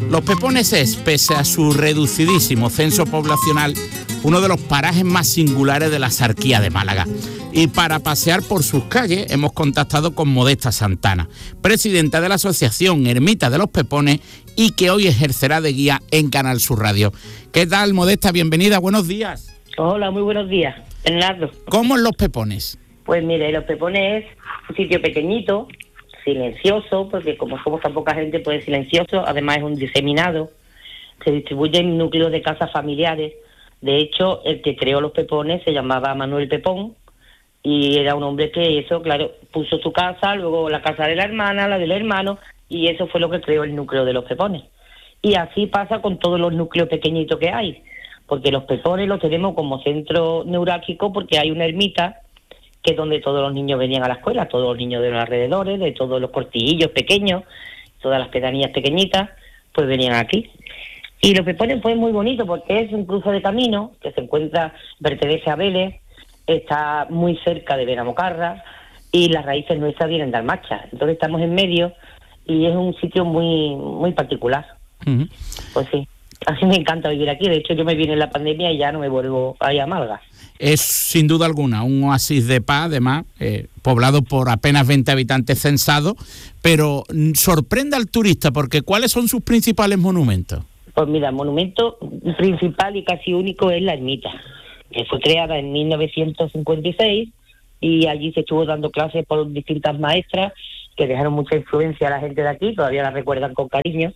Los Pepones es, pese a su reducidísimo censo poblacional, uno de los parajes más singulares de la Sarquía de Málaga. Y para pasear por sus calles hemos contactado con Modesta Santana, presidenta de la asociación Ermita de los Pepones y que hoy ejercerá de guía en Canal Sur Radio. ¿Qué tal, Modesta? Bienvenida, buenos días. Hola, muy buenos días, Bernardo. ¿Cómo es Los Pepones? Pues mire, Los Pepones es un sitio pequeñito, silencioso, porque como somos tan poca gente, pues es silencioso, además es un diseminado, se distribuye en núcleos de casas familiares. De hecho, el que creó Los Pepones se llamaba Manuel Pepón, y era un hombre que eso, claro, puso su casa, luego la casa de la hermana, la del hermano, y eso fue lo que creó el núcleo de Los Pepones. Y así pasa con todos los núcleos pequeñitos que hay, porque Los Pepones los tenemos como centro neurálgico porque hay una ermita que es donde todos los niños venían a la escuela, todos los niños de los alrededores, de todos los cortijillos pequeños, todas las pedanías pequeñitas, pues venían aquí. Y Los Pepones pues muy bonito porque es un cruce de camino que se encuentra, pertenece a Vélez, está muy cerca de Benamocarra y las raíces nuestras vienen de Almacha. Entonces estamos en medio y es un sitio muy muy particular. Uh-huh. Pues sí, así me encanta vivir aquí. De hecho yo me vine en la pandemia y ya no me vuelvo a Málaga. Es sin duda alguna un oasis de paz, además, poblado por apenas 20 habitantes censados, pero sorprende al turista porque ¿cuáles son sus principales monumentos? Pues mira, el monumento principal y casi único es la ermita, que fue creada en 1956 y allí se estuvo dando clases por distintas maestras que dejaron mucha influencia a la gente de aquí, todavía la recuerdan con cariño,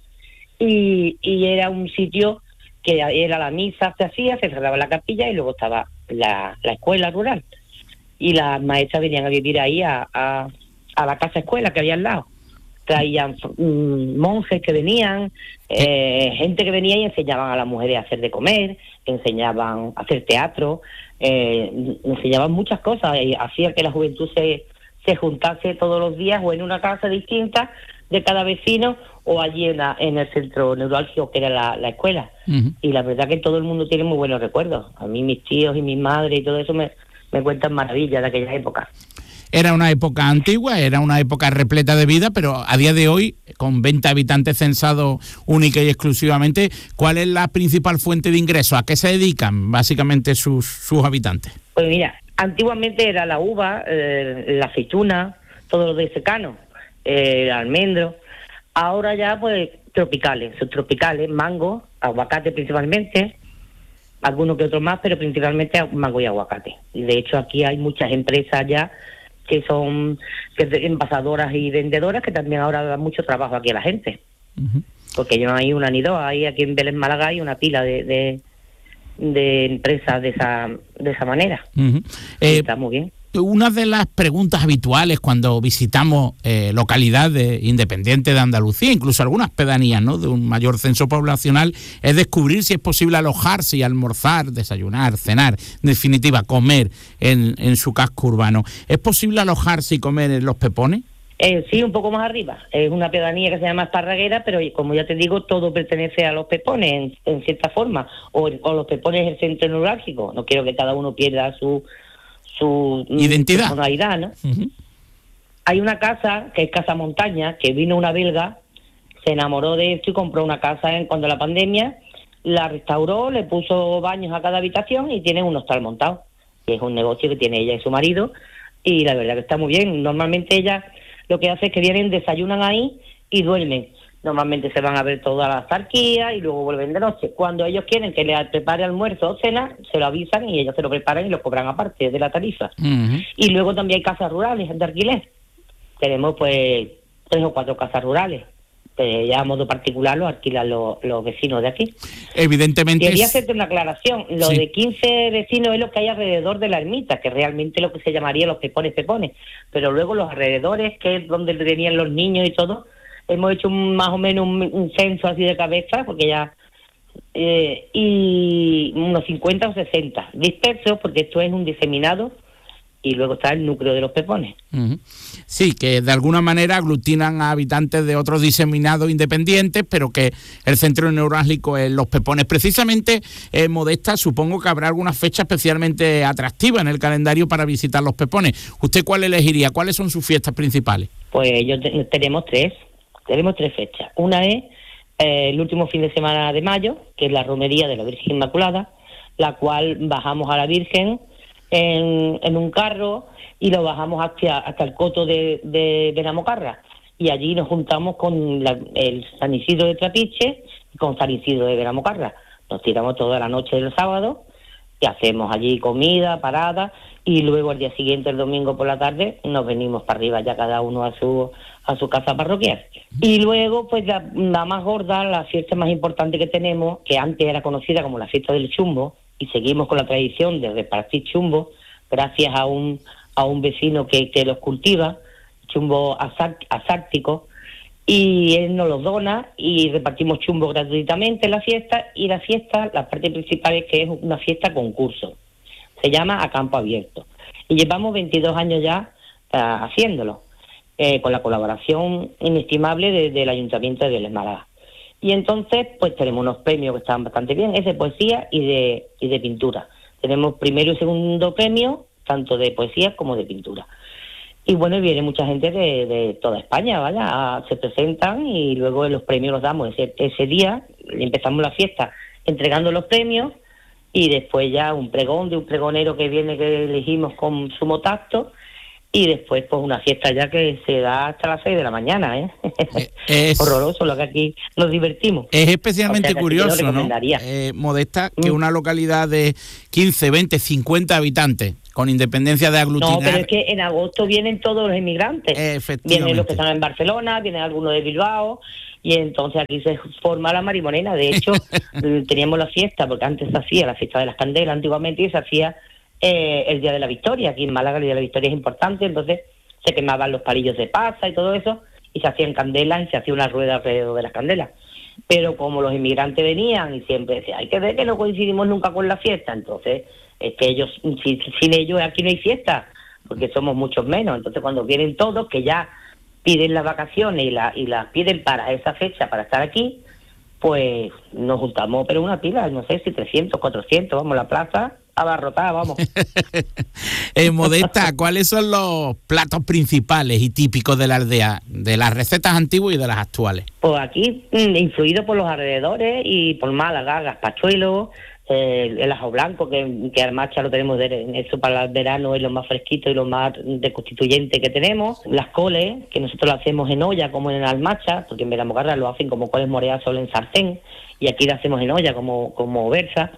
y era un sitio que era la misa, se cerraba la capilla y luego estaba la escuela rural. Y las maestras venían a vivir ahí a la casa escuela que había al lado. Traían monjes que venían, gente que venía y enseñaban a las mujeres a hacer de comer, enseñaban a hacer teatro, enseñaban muchas cosas y hacía que la juventud se juntase todos los días o en una casa distinta de cada vecino o allí en el centro neurálgico que era la escuela. Uh-huh. Y la verdad que todo el mundo tiene muy buenos recuerdos. A mí mis tíos y mi madre y todo eso me cuentan maravillas de aquella época. Era una época antigua, era una época repleta de vida, pero a día de hoy, con 20 habitantes censados única y exclusivamente, ¿cuál es la principal fuente de ingresos? ¿A qué se dedican básicamente sus habitantes? Pues mira, antiguamente era la uva, la aceituna, todo lo de secano, el almendro. Ahora ya pues tropicales, subtropicales, mango, aguacate principalmente, algunos que otros más, pero principalmente mango y aguacate. Y de hecho aquí hay muchas empresas ya que son envasadoras y vendedoras que también ahora dan mucho trabajo aquí a la gente. Uh-huh. Porque no hay una ni dos, hay aquí en Vélez Málaga hay una pila de empresas de esa manera. Uh-huh. Está muy bien. Una de las preguntas habituales cuando visitamos localidades independientes de Andalucía, incluso algunas pedanías, ¿no?, de un mayor censo poblacional, es descubrir si es posible alojarse y almorzar, desayunar, cenar, en definitiva, comer en su casco urbano. ¿Es posible alojarse y comer en Los Pepones? Sí, un poco más arriba. Es una pedanía que se llama Esparraguera, pero como ya te digo, todo pertenece a Los Pepones en cierta forma, o Los Pepones es el centro neurálgico. No quiero que cada uno pierda su identidad, personalidad, ¿no? Uh-huh. Hay una casa que es Casa Montaña, que vino una belga, se enamoró de esto y compró una casa cuando la pandemia, la restauró, le puso baños a cada habitación y tiene un hostal montado, que es un negocio que tiene ella y su marido, y la verdad que está muy bien. Normalmente ella lo que hace es que vienen, desayunan ahí y duermen. Normalmente se van a ver toda la zarquía y luego vuelven de noche. Cuando ellos quieren que les prepare almuerzo o cena, se lo avisan y ellos se lo preparan y lo cobran aparte de la tarifa. Uh-huh. Y luego también hay casas rurales de alquiler. Tenemos pues 3 o 4 casas rurales. Ya a modo particular lo alquilan los vecinos de aquí. Evidentemente. Quería hacerte una aclaración. Lo de 15 vecinos es lo que hay alrededor de la ermita, que realmente es lo que se llamaría Los Pepones. Pero luego los alrededores, que es donde venían los niños y todo, hemos hecho más o menos un censo así de cabeza, porque ya y unos 50 o 60 dispersos, porque esto es un diseminado, y luego está el núcleo de Los Pepones. Uh-huh. Sí, que de alguna manera aglutinan a habitantes de otros diseminados independientes, pero que el centro neurálgico es Los Pepones. Precisamente, Modesta, supongo que habrá alguna fecha especialmente atractiva en el calendario para visitar Los Pepones. ¿Usted cuál elegiría? ¿Cuáles son sus fiestas principales? Pues tenemos tres fechas. Una es el último fin de semana de mayo, que es la romería de la Virgen Inmaculada, la cual bajamos a la Virgen en un carro y lo bajamos hasta el coto de Benamocarra. Y allí nos juntamos con el San Isidro de Trapiche y con San Isidro de Benamocarra. Nos tiramos toda la noche del sábado y hacemos allí comida, parada, y luego el día siguiente, el domingo por la tarde, nos venimos para arriba ya cada uno a su casa parroquial. Y luego, pues la más gorda, la fiesta más importante que tenemos, que antes era conocida como la fiesta del chumbo, y seguimos con la tradición de repartir chumbo, gracias a un vecino que los cultiva, chumbo asártico, y él nos los dona y repartimos chumbo gratuitamente en la fiesta. Y la parte principal es que es una fiesta concurso, se llama A Campo Abierto, y llevamos 22 años ya haciéndolo, con la colaboración inestimable del Ayuntamiento de Vélez Málaga. Y entonces pues tenemos unos premios que están bastante bien, es de poesía y de pintura. Tenemos primero y segundo premio, tanto de poesía como de pintura. Y bueno, viene mucha gente de toda España, vaya, se presentan y luego los premios los damos ese día. Empezamos la fiesta entregando los premios y después ya un pregón de un pregonero que viene, que elegimos con sumo tacto, y después pues una fiesta ya que se da hasta las 6 de la mañana, ¿eh? Es horroroso lo que aquí nos divertimos. Es especialmente curioso, ¿no? Modesta, que una localidad de 15, 20, 50 habitantes, con independencia de aglutinar... No, pero es que en agosto vienen todos los inmigrantes. Vienen los que están en Barcelona, vienen algunos de Bilbao, y entonces aquí se forma la marimonena. De hecho, teníamos la fiesta, porque antes se hacía la fiesta de las candelas antiguamente, y se hacía el Día de la Victoria. Aquí en Málaga el Día de la Victoria es importante, entonces se quemaban los palillos de pasa y todo eso, y se hacían candelas y se hacía una rueda alrededor de las candelas. Pero como los inmigrantes venían y siempre decían, hay que ver que no coincidimos nunca con la fiesta, entonces es que ellos, sin ellos aquí no hay fiesta, porque somos muchos menos. Entonces cuando vienen todos, que ya piden las vacaciones y las piden para esa fecha, para estar aquí, pues nos juntamos, pero una pila, no sé si 300, 400, vamos a la plaza abarrotada, vamos. Modesta, ¿cuáles son los platos principales y típicos de la aldea, de las recetas antiguas y de las actuales? Pues aquí, influido por los alrededores y por Málaga, gazpachuelo, el ajo blanco, que además ya lo tenemos eso para el verano, es lo más fresquito y lo más constituyente que tenemos. Las coles, que nosotros las hacemos en olla como en almacha, porque en Benamocarra lo hacen como coles moreadas solo en sartén, y aquí las hacemos en olla como versa.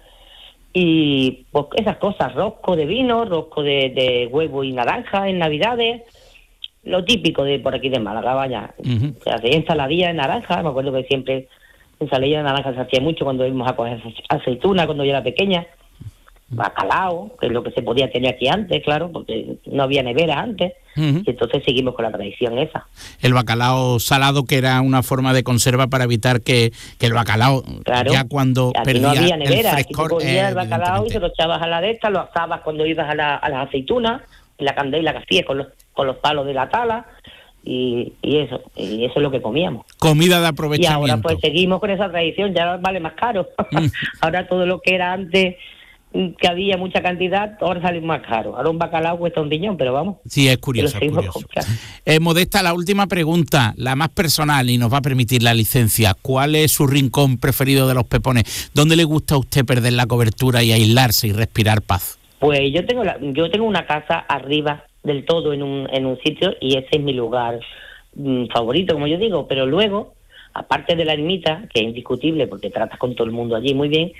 Y pues esas cosas, rosco de vino, rosco de huevo y naranja en Navidades, lo típico de por aquí de Málaga, vaya. Uh-huh. Se hace ensaladilla de naranja, me acuerdo que siempre ensaladilla de naranja se hacía mucho cuando íbamos a coger aceituna cuando yo era pequeña. Bacalao, que es lo que se podía tener aquí antes, claro, porque no había nevera antes. Uh-huh. Y entonces seguimos con la tradición esa. El bacalao salado, que era una forma de conserva para evitar que el bacalao, claro, ya cuando aquí perdía no había nevera, el frescor, aquí tú cogías el bacalao y te lo echabas a la de esta, lo asabas cuando ibas a las aceitunas, en la candela que hacías con los palos de la tala, y eso es lo que comíamos. Comida de aprovechamiento. Y ahora pues seguimos con esa tradición, ya vale más caro. Ahora todo lo que era antes, que había mucha cantidad, ahora sale más caro. Ahora un bacalao cuesta un riñón, pero vamos. Sí, es curioso, es curioso. Modesta, la última pregunta, la más personal, y nos va a permitir la licencia. ¿Cuál es su rincón preferido de los Pepones? ¿Dónde le gusta a usted perder la cobertura y aislarse y respirar paz? Pues yo tengo una casa arriba del todo en un sitio, y ese es mi lugar favorito, como yo digo. Pero luego, aparte de la ermita, que es indiscutible porque tratas con todo el mundo allí muy bien,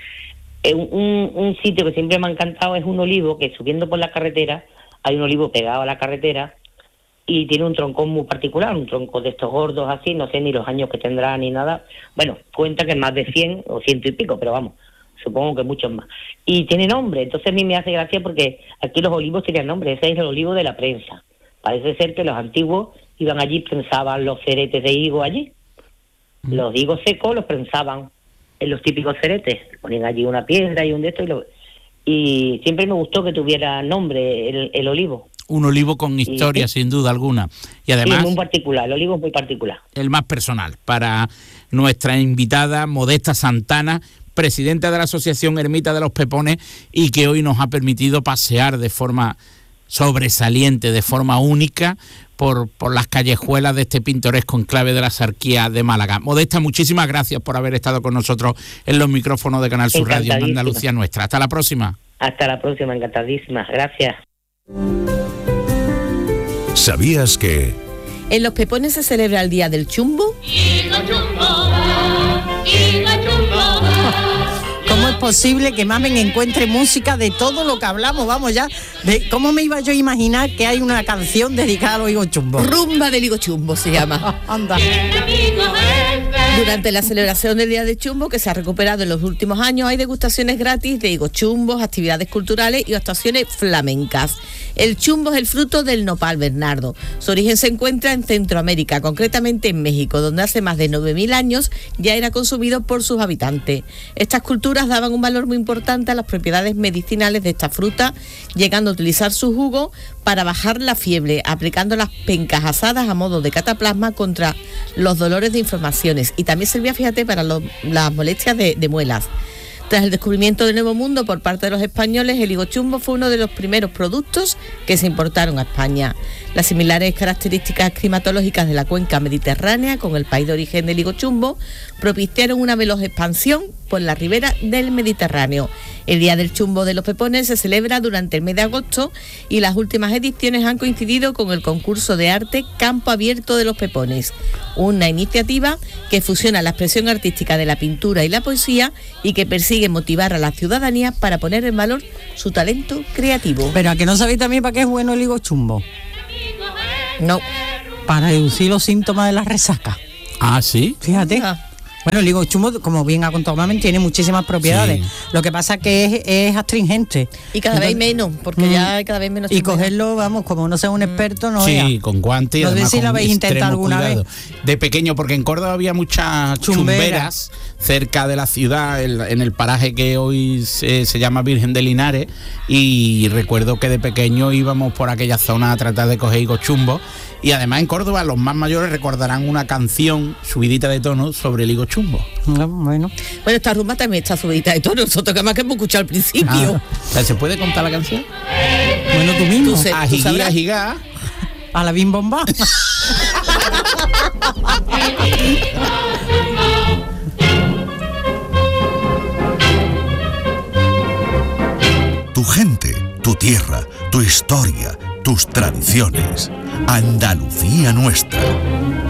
un sitio que siempre me ha encantado es un olivo, que subiendo por la carretera, hay un olivo pegado a la carretera y tiene un troncón muy particular, un tronco de estos gordos así, no sé ni los años que tendrá ni nada. Bueno, cuenta que es más de 100 o 100 y pico, pero vamos, supongo que muchos más. Y tiene nombre, entonces a mí me hace gracia porque aquí los olivos tenían nombre. Ese es el olivo de la prensa. Parece ser que los antiguos iban allí, prensaban los ceretes de higo allí. Los higos secos los prensaban en los típicos ceretes, ponían allí una piedra y un de estos, y siempre me gustó que tuviera nombre el olivo. Un olivo con historia, sin duda alguna. Y además, sí, muy particular, el olivo es muy particular. El más personal para nuestra invitada Modesta Santana, presidenta de la Asociación Ermita de los Pepones, y que hoy nos ha permitido pasear de forma sobresaliente, de forma única, por las callejuelas de este pintoresco enclave de la Sarquía de Málaga. Modesta, muchísimas gracias por haber estado con nosotros en los micrófonos de Canal Sur Radio en Andalucía Nuestra. Hasta la próxima. Hasta la próxima, encantadísima. Gracias. ¿Sabías que en Los Pepones se celebra el Día del Chumbo? ¿Cómo es posible que Mamen encuentre música de todo lo que hablamos? Vamos ya, ¿cómo me iba yo a imaginar que hay una canción dedicada a los higos chumbos? Rumba del higo chumbo se llama. Anda. Durante la celebración del Día del Chumbo, que se ha recuperado en los últimos años, hay degustaciones gratis de higos chumbos, actividades culturales y actuaciones flamencas. El chumbo es el fruto del nopal Bernardo. Su origen se encuentra en Centroamérica, concretamente en México, donde hace más de 9.000 años ya era consumido por sus habitantes. Estas culturas daban un valor muy importante a las propiedades medicinales de esta fruta, llegando a utilizar su jugo para bajar la fiebre, aplicando las pencas asadas a modo de cataplasma contra los dolores de inflamaciones, y también servía, fíjate, para las molestias de muelas. Tras el descubrimiento del Nuevo Mundo por parte de los españoles, el higo chumbo fue uno de los primeros productos que se importaron a España. Las similares características climatológicas de la cuenca mediterránea con el país de origen del higo chumbo propiciaron una veloz expansión por la ribera del Mediterráneo. El Día del Chumbo de Los Pepones se celebra durante el mes de agosto y las últimas ediciones han coincidido con el concurso de arte Campo Abierto de Los Pepones, una iniciativa que fusiona la expresión artística de la pintura y la poesía y que persigue motivar a la ciudadanía para poner en valor su talento creativo. Pero ¿a que no sabéis también para qué es bueno el higo chumbo? No. Para reducir los síntomas de la resaca. Ah, ¿sí? Fíjate. Bueno, el higo chumbo, como bien ha contado Mamen, tiene muchísimas propiedades. Sí. Lo que pasa es que es astringente. Y cada vez menos, porque ya hay cada vez menos. Y cogerlo, vamos, como no sea un experto, no. Sí, vea. Con guantes y no además sé si lo habéis intentado alguna vez. De pequeño, porque en Córdoba había muchas chumberas cerca de la ciudad, en el paraje que hoy se llama Virgen de Linares, y recuerdo que de pequeño íbamos por aquella zona a tratar de coger higos chumbos. Y además en Córdoba los más mayores recordarán una canción subidita de tono sobre el higo chumbo. Bueno, esta rumba también está subidita de tono. Nosotros que más que hemos escuchado al principio. ¿Se puede contar la canción? Bueno, tú mismo. Ajigí, ajigá. A la bim bomba. Tu gente, tu tierra, tu historia, tus tradiciones. Andalucía Nuestra.